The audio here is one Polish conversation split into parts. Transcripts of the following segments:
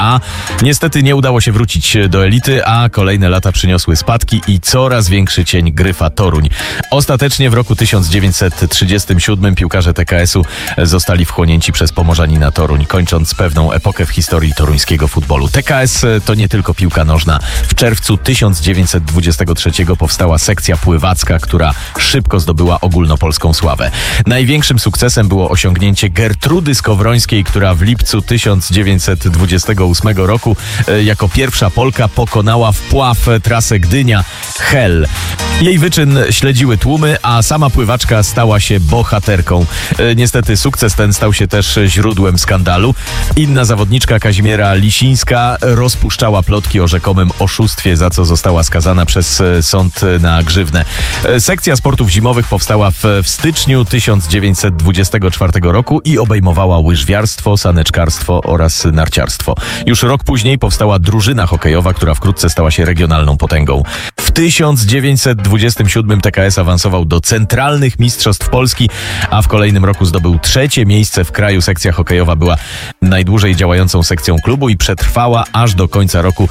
A. Niestety nie udało się wrócić do elity, a kolejne lata przyniosły spadki i coraz większy cień Gryfa Toruń. Ostatecznie w roku 1937 piłkarze TKS-u zostali wchłonięci przez Pomorzanina Toruń, kończąc pewną epokę w historii toruńskiego futbolu. TKS to nie tylko piłka nożna. W czerwcu 1923 powstała sekcja pływacka, która szybko zdobyła ogólnopolską sławę. Największym sukcesem było osiągnięcie Gertrudy Skowrońskiej, która w lipcu 1928 roku jako pierwsza Polka pokonała wpław trasę Gdynia-Hel. Jej wyczyn śledziły tłumy, a sama pływaczka stała się bohaterką. Niestety sukces ten stał się też źródłem skandalu. Inna zawodniczka, Kazimiera Lisińska, rozpuszczała plotki o rzekomym oszustwie, za co została skazana przez sąd na grzywnę. Sekcja sportów zimowych powstała w styczniu 1924 roku i obejmowała łyżwiarstwo, saneczkarstwo oraz narciarstwo. Już rok później powstała drużyna hokejowa, która wkrótce stała się regionalną potęgą. W 1927 TKS awansował do centralnych mistrzostw Polski, a w kolejnym roku zdobył 3. miejsce w kraju. Sekcja hokejowa była najdłużej działającą sekcją klubu i przetrwała aż do końca roku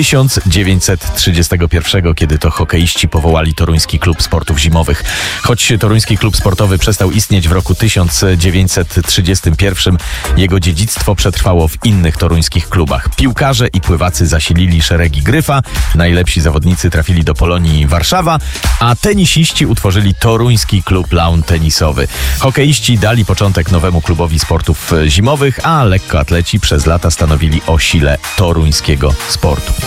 1931, kiedy to hokeiści powołali Toruński Klub Sportów Zimowych. Choć Toruński Klub Sportowy przestał istnieć w roku 1931, jego dziedzictwo przetrwało w innych toruńskich klubach. Piłkarze i pływacy zasilili szeregi Gryfa, najlepsi zawodnicy trafili do Polonii Warszawa, a tenisiści utworzyli Toruński Klub Lawn Tenisowy. Hokeiści dali początek nowemu klubowi sportów zimowych, a lekkoatleci przez lata stanowili o sile toruńskiego sportu.